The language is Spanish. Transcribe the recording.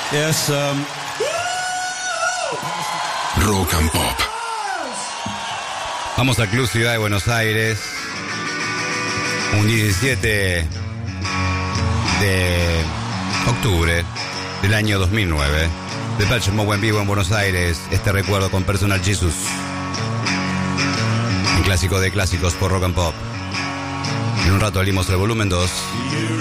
Yes, Rock and Pop. Vamos al Club Ciudad de Buenos Aires. Un 17 de octubre del año 2009. Depeche Mode en vivo en Buenos Aires. Este recuerdo con Personal Jesus. Un clásico de clásicos por Rock and Pop. En un rato abrimos el volumen 2.